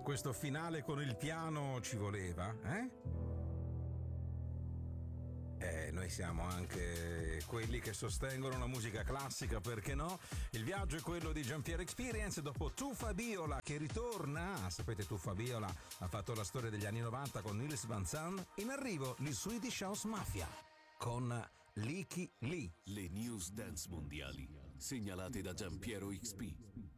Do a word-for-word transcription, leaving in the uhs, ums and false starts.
questo finale con il piano ci voleva, eh? Eh, noi siamo anche quelli che sostengono la musica classica, perché no? Il viaggio è quello di Jean-Pierre Experience dopo Tu Fabiola che ritorna. Sapete, Tu Fabiola ha fatto la storia degli anni novanta con Nils Van Zandt. In arrivo gli Swedish House Mafia con Licky Lee. Le news dance mondiali segnalate da Giampiero X P.